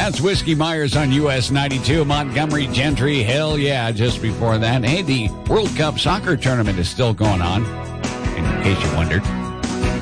That's Whiskey Myers on US 92. Montgomery Gentry, hell yeah, just before that. Hey, the World Cup soccer tournament is still going on, in case you wondered.